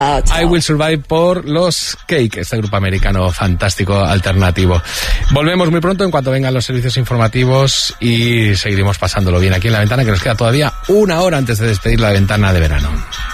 I Will Survive por los Cake, este grupo americano fantástico alternativo. Volvemos muy pronto en cuanto vengan los servicios informativos y seguiremos pasándolo bien aquí en La Ventana, que nos queda todavía una hora antes de despedir la ventana de verano.